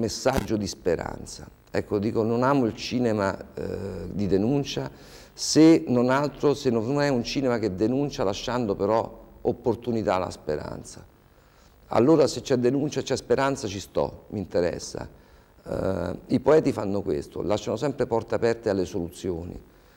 messaggio di speranza. Ecco, dico, non amo il cinema di denuncia, se non altro, se non è un cinema che denuncia lasciando però opportunità alla speranza. Allora se c'è denuncia e c'è speranza ci sto, mi interessa. I poeti fanno questo, lasciano sempre porte aperte alle soluzioni.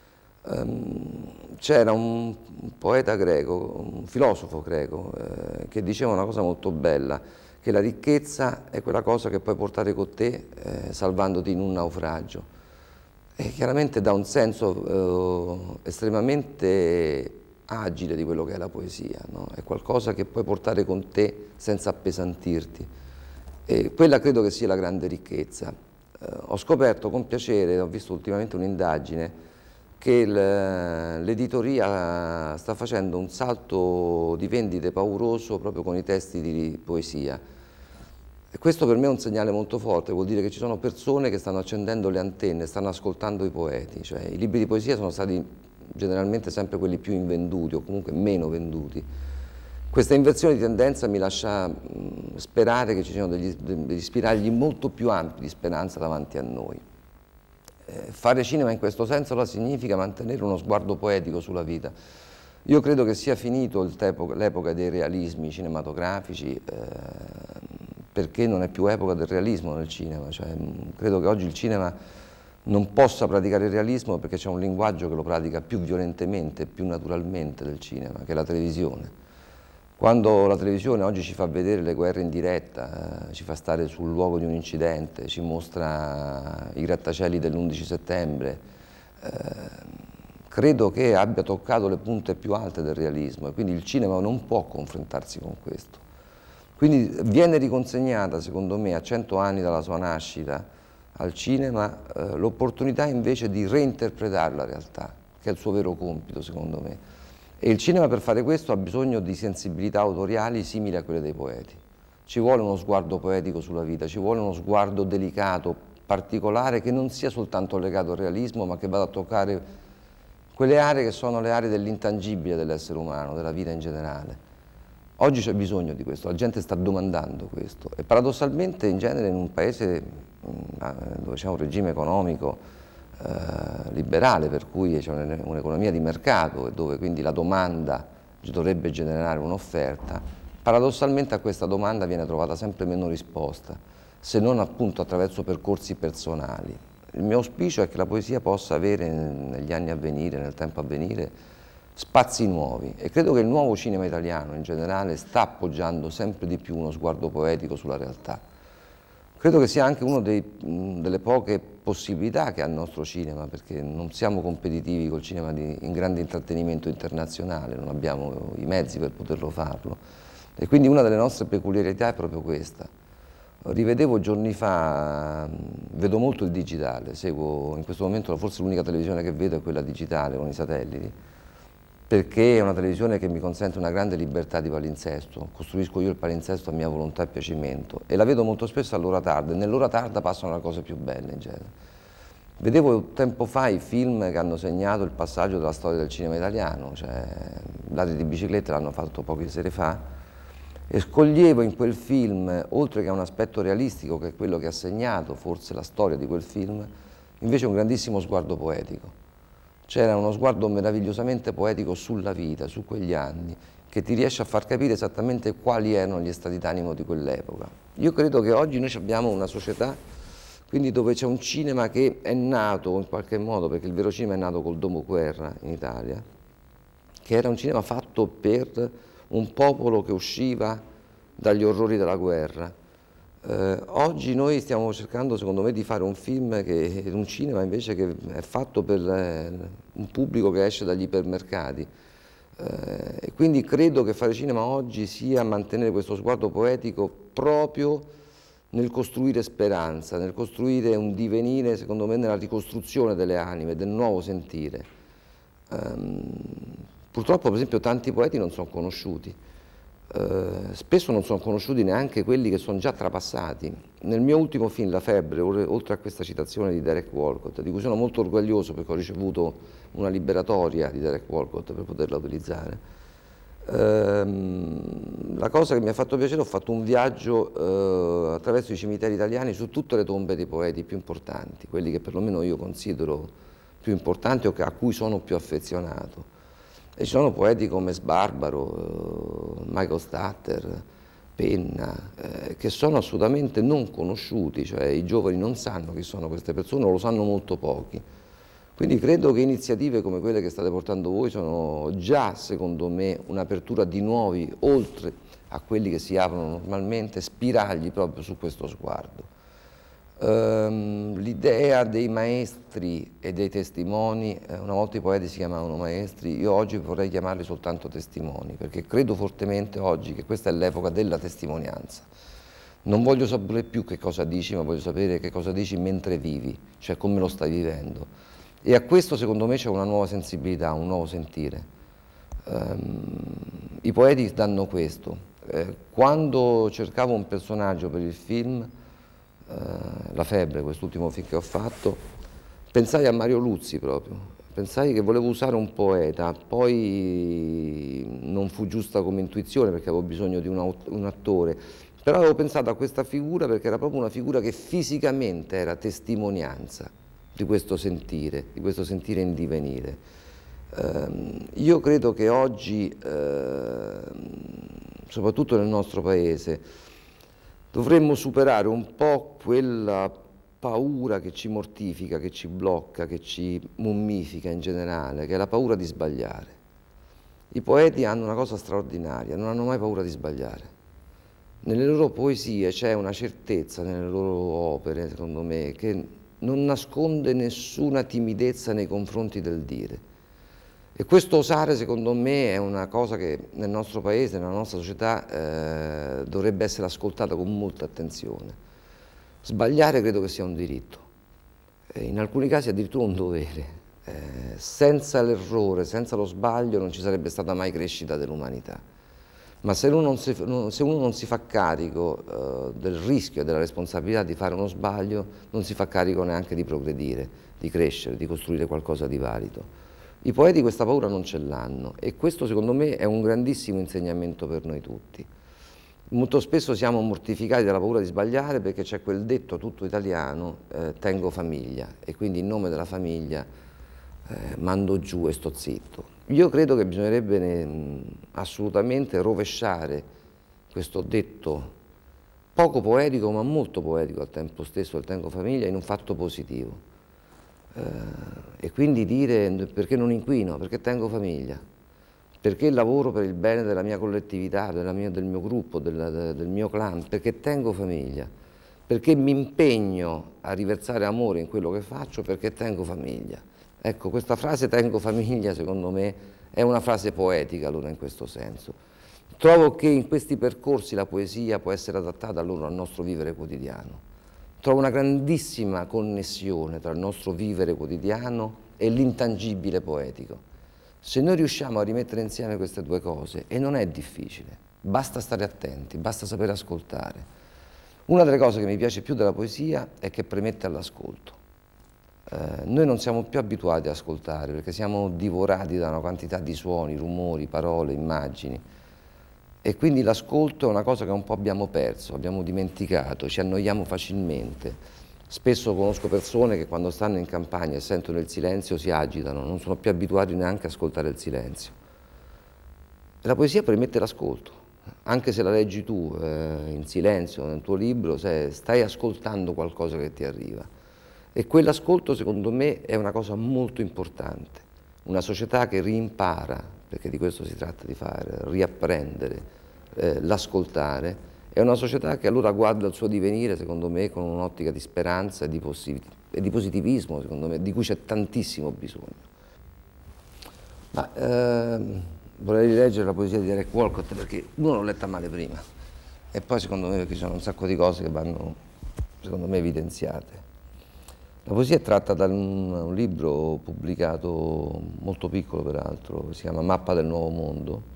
C'era un poeta greco, un filosofo greco, che diceva una cosa molto bella, che la ricchezza è quella cosa che puoi portare con te salvandoti in un naufragio. E chiaramente dà un senso estremamente agile di quello che è la poesia, no? È qualcosa che puoi portare con te senza appesantirti. E quella credo che sia la grande ricchezza. Ho scoperto con piacere, ho visto ultimamente un'indagine, che l'editoria sta facendo un salto di vendite pauroso proprio con i testi di poesia. E questo per me è un segnale molto forte, vuol dire che ci sono persone che stanno accendendo le antenne, stanno ascoltando i poeti, cioè i libri di poesia sono stati generalmente sempre quelli più invenduti o comunque meno venduti. Questa inversione di tendenza mi lascia sperare che ci siano degli spiragli molto più ampi di speranza davanti a noi. Fare cinema in questo senso significa mantenere uno sguardo poetico sulla vita. Io credo che sia finito l'epoca dei realismi cinematografici, perché non è più epoca del realismo nel cinema, cioè, credo che oggi il cinema non possa praticare il realismo perché c'è un linguaggio che lo pratica più violentemente, più naturalmente del cinema, che è la televisione. Quando la televisione oggi ci fa vedere le guerre in diretta, ci fa stare sul luogo di un incidente, ci mostra i grattacieli dell'11 settembre, credo che abbia toccato le punte più alte del realismo e quindi il cinema non può confrontarsi con questo. Quindi viene riconsegnata, secondo me, a 100 anni dalla sua nascita al cinema, l'opportunità invece di reinterpretare la realtà, che è il suo vero compito, secondo me. E il cinema per fare questo ha bisogno di sensibilità autoriali simili a quelle dei poeti. Ci vuole uno sguardo poetico sulla vita, ci vuole uno sguardo delicato, particolare, che non sia soltanto legato al realismo, ma che vada a toccare quelle aree che sono le aree dell'intangibile dell'essere umano, della vita in generale. Oggi c'è bisogno di questo, la gente sta domandando questo e paradossalmente in genere in un paese dove c'è un regime economico liberale, per cui c'è un'economia di mercato e dove quindi la domanda dovrebbe generare un'offerta, paradossalmente a questa domanda viene trovata sempre meno risposta, se non appunto attraverso percorsi personali. Il mio auspicio è che la poesia possa avere negli anni a venire, nel tempo a venire, spazi nuovi e credo che il nuovo cinema italiano in generale sta appoggiando sempre di più uno sguardo poetico sulla realtà. Credo che sia anche una delle poche possibilità che ha il nostro cinema, perché non siamo competitivi col cinema in grande intrattenimento internazionale, non abbiamo i mezzi per poterlo farlo e quindi una delle nostre peculiarità è proprio questa. Rivedevo giorni fa, vedo molto il digitale, seguo in questo momento forse l'unica televisione che vedo è quella digitale con i satelliti, perché è una televisione che mi consente una grande libertà di palinsesto, costruisco io il palinsesto a mia volontà e piacimento e la vedo molto spesso all'ora tarda e nell'ora tarda passano le cose più belle in genere. Vedevo tempo fa i film che hanno segnato il passaggio della storia del cinema italiano, cioè Ladri di biciclette l'hanno fatto poche sere fa e scoglievo in quel film, oltre che a un aspetto realistico che è quello che ha segnato forse la storia di quel film, invece un grandissimo sguardo poetico. C'era uno sguardo meravigliosamente poetico sulla vita, su quegli anni, che ti riesce a far capire esattamente quali erano gli stati d'animo di quell'epoca. Io credo che oggi noi abbiamo una società, quindi dove c'è un cinema che è nato in qualche modo, perché il vero cinema è nato col dopoguerra in Italia, che era un cinema fatto per un popolo che usciva dagli orrori della guerra. Oggi noi stiamo cercando, secondo me, di fare un film, un cinema invece che è fatto per un pubblico che esce dagli ipermercati. E quindi credo che fare cinema oggi sia mantenere questo sguardo poetico proprio nel costruire speranza, nel costruire un divenire, secondo me, nella ricostruzione delle anime, del nuovo sentire. Purtroppo, per esempio, tanti poeti non sono conosciuti. Spesso non sono conosciuti neanche quelli che sono già trapassati. Nel mio ultimo film, La febbre, oltre a questa citazione di Derek Walcott, di cui sono molto orgoglioso perché ho ricevuto una liberatoria di Derek Walcott per poterla utilizzare, La cosa che mi ha fatto piacere, ho fatto un viaggio attraverso i cimiteri italiani su tutte le tombe dei poeti più importanti, quelli che perlomeno io considero più importanti o a cui sono più affezionato. E ci sono poeti come Sbarbaro, Michael Statter, Penna, che sono assolutamente non conosciuti, cioè i giovani non sanno chi sono queste persone o lo sanno molto pochi. Quindi credo che iniziative come quelle che state portando voi sono già, secondo me, un'apertura di nuovi, oltre a quelli che si aprono normalmente, spiragli proprio su questo sguardo. L'idea dei maestri e dei testimoni, una volta i poeti si chiamavano maestri, io oggi vorrei chiamarli soltanto testimoni, perché credo fortemente oggi che questa è l'epoca della testimonianza. Non voglio sapere più che cosa dici, ma voglio sapere che cosa dici mentre vivi, cioè come lo stai vivendo. E a questo secondo me c'è una nuova sensibilità, un nuovo sentire. I poeti danno questo. Quando cercavo un personaggio per il film, La febbre, quest'ultimo film che ho fatto, pensai a Mario Luzzi proprio. Pensai che volevo usare un poeta, poi non fu giusta come intuizione perché avevo bisogno di un attore, però avevo pensato a questa figura perché era proprio una figura che fisicamente era testimonianza di questo sentire in divenire. Io credo che oggi, soprattutto nel nostro paese, dovremmo superare un po' quella paura che ci mortifica, che ci blocca, che ci mummifica in generale, che è la paura di sbagliare. I poeti hanno una cosa straordinaria, non hanno mai paura di sbagliare. Nelle loro poesie c'è una certezza, nelle loro opere, secondo me, che non nasconde nessuna timidezza nei confronti del dire. E questo osare, secondo me, è una cosa che nel nostro paese, nella nostra società, dovrebbe essere ascoltata con molta attenzione. Sbagliare credo che sia un diritto, in alcuni casi addirittura un dovere. Senza l'errore, senza lo sbaglio non ci sarebbe stata mai crescita dell'umanità. Ma se uno non si fa carico del rischio e della responsabilità di fare uno sbaglio, non si fa carico neanche di progredire, di crescere, di costruire qualcosa di valido. I poeti questa paura non ce l'hanno e questo secondo me è un grandissimo insegnamento per noi tutti. Molto spesso siamo mortificati dalla paura di sbagliare perché c'è quel detto tutto italiano, tengo famiglia, e quindi in nome della famiglia mando giù e sto zitto. Io credo che bisognerebbe assolutamente rovesciare questo detto poco poetico ma molto poetico al tempo stesso, del tengo famiglia, in un fatto positivo. E quindi dire perché non inquino, perché tengo famiglia, perché lavoro per il bene della mia collettività, del mio gruppo, del mio clan, perché tengo famiglia, perché mi impegno a riversare amore in quello che faccio, perché tengo famiglia. Ecco, questa frase tengo famiglia secondo me è una frase poetica allora in questo senso. Trovo che in questi percorsi la poesia può essere adattata allora al nostro vivere quotidiano. Trovo una grandissima connessione tra il nostro vivere quotidiano e l'intangibile poetico. Se noi riusciamo a rimettere insieme queste due cose, e non è difficile, basta stare attenti, basta sapere ascoltare. Una delle cose che mi piace più della poesia è che premette all'ascolto. Noi non siamo più abituati ad ascoltare perché siamo divorati da una quantità di suoni, rumori, parole, immagini. E quindi l'ascolto è una cosa che un po' abbiamo perso, abbiamo dimenticato, ci annoiamo facilmente. Spesso conosco persone che quando stanno in campagna e sentono il silenzio si agitano, non sono più abituati neanche a ascoltare il silenzio. E la poesia permette l'ascolto, anche se la leggi tu in silenzio nel tuo libro, stai ascoltando qualcosa che ti arriva. E quell'ascolto secondo me è una cosa molto importante. Una società che rimpara, perché di questo si tratta di fare, riapprendere l'ascoltare, è una società che allora guarda il suo divenire, secondo me, con un'ottica di speranza e di positivismo, secondo me, di cui c'è tantissimo bisogno. Ma, vorrei rileggere la poesia di Derek Walcott perché uno l'ho letta male prima e poi secondo me ci sono un sacco di cose che vanno, secondo me, evidenziate. La poesia è tratta da un libro pubblicato, molto piccolo peraltro, si chiama Mappa del Nuovo Mondo.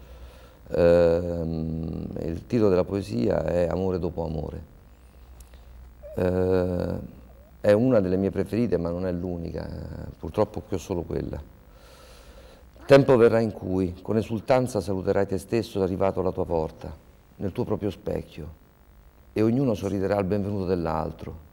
Il titolo della poesia è Amore dopo amore. È una delle mie preferite ma non è l'unica, purtroppo qui ho solo quella. Tempo verrà in cui, con esultanza, saluterai te stesso arrivato alla tua porta, nel tuo proprio specchio, e ognuno sorriderà al benvenuto dell'altro.